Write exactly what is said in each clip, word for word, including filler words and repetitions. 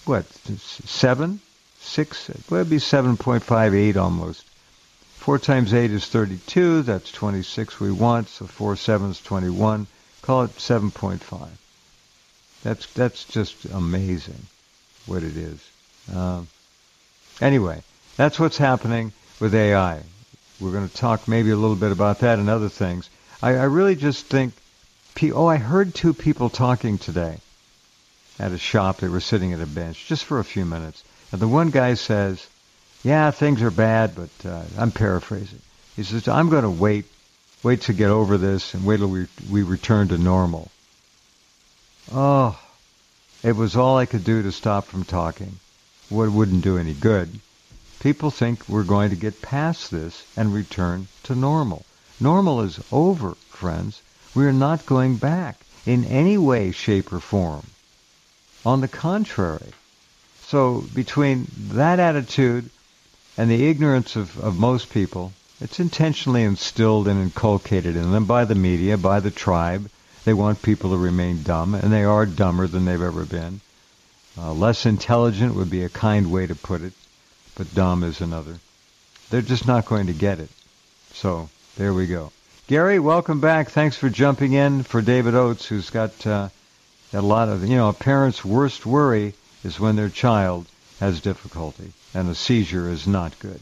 what, seven? Six? Well, it'd be seven point five eight almost. Four times eight is thirty-two. That's twenty-six we want. So four sevens, twenty-one. Call it seven point five. That's that's just amazing what it is. Um, anyway, that's what's happening with A I. We're going to talk maybe a little bit about that and other things. I, I really just think, oh, I heard two people talking today at a shop. They were sitting at a bench just for a few minutes. And the one guy says, yeah, things are bad, but uh, I'm paraphrasing. He says, I'm going to wait, wait to get over this and wait till we, we return to normal. Oh, it was all I could do to stop from talking. Well, it wouldn't do any good. People think we're going to get past this and return to normal. Normal is over, friends. We are not going back in any way, shape, or form. On the contrary. So between that attitude and the ignorance of, of most people, it's intentionally instilled and inculcated in them by the media, by the tribe. They want people to remain dumb, and they are dumber than they've ever been. Uh, less intelligent would be a kind way to put it, but dumb is another. They're just not going to get it. So there we go. Gary, welcome back. Thanks for jumping in for David Oates, who's got, uh, got a lot of, you know, a parent's worst worry is when their child has difficulty, and a seizure is not good.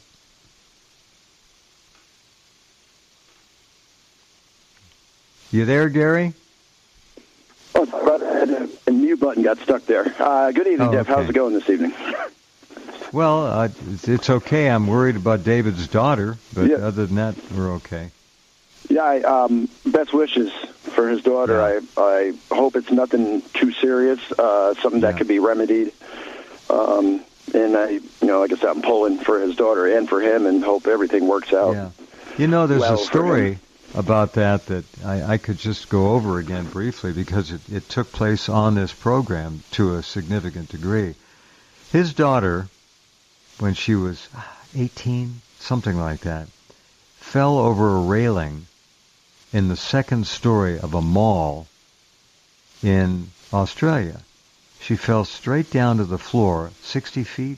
You there, Gary? Oh, sorry about that. A mute button got stuck there. Uh, good evening, oh, Jeff. okay. How's it going this evening? Well, uh, it's okay. I'm worried about David's daughter, but yeah. Other than that, we're okay. Yeah, I, um, best wishes for his daughter. Yeah. I I hope it's nothing too serious, uh, something that yeah. could be remedied. Um, and I, you know, like I said, I'm pulling for his daughter and for him, and hope everything works out. Yeah. You know, there's well a story about that that I, I could just go over again briefly because it, it took place on this program to a significant degree. His daughter, when she was eighteen, something like that, fell over a railing in the second story of a mall in Australia. She fell straight down to the floor, sixty feet,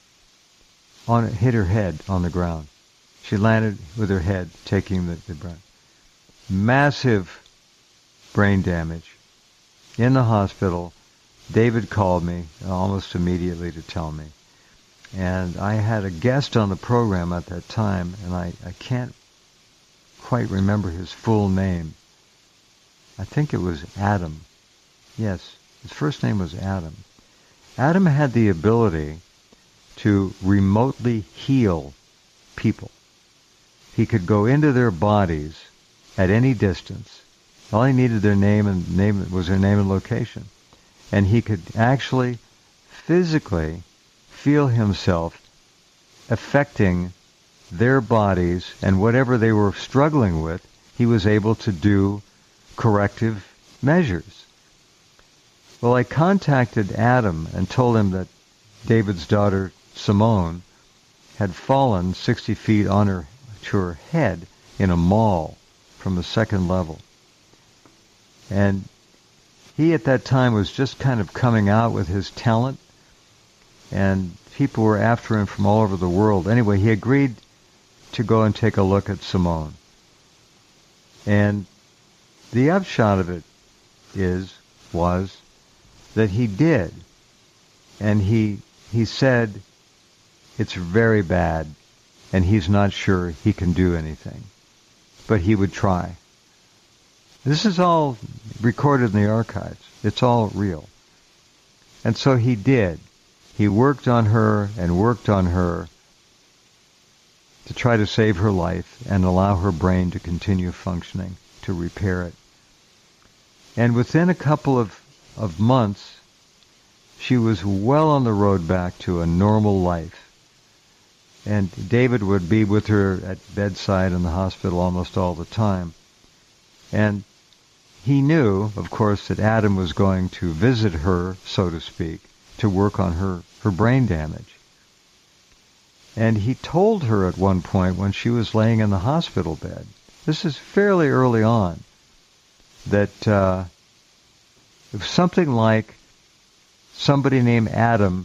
on hit her head on the ground. She landed with her head taking the, the brunt. Massive brain damage. In the hospital, David called me almost immediately to tell me. And I had a guest on the program at that time, and I, I can't quite remember his full name. I think it was Adam. Yes, his first name was Adam. Adam had the ability to remotely heal people. He could go into their bodies at any distance. All he needed their name and name was their name and location. And he could actually physically feel himself affecting their bodies, and whatever they were struggling with, he was able to do corrective measures. Well, I contacted Adam and told him that David's daughter, Simone, had fallen sixty feet on her to her head in a mall from the second level. And he at that time was just kind of coming out with his talent, and people were after him from all over the world. Anyway, he agreed to go and take a look at Simone. And the upshot of it is, was that he did. And he he said it's very bad, and he's not sure he can do anything. But he would try. This is all recorded in the archives. It's all real. And so he did. He worked on her and worked on her to try to save her life and allow her brain to continue functioning, to repair it. And within a couple of, of months, she was well on the road back to a normal life. And David would be with her at bedside in the hospital almost all the time. And he knew, of course, that Adam was going to visit her, so to speak, to work on her, her brain damage. And he told her at one point when she was laying in the hospital bed, this is fairly early on, that uh, if something like somebody named Adam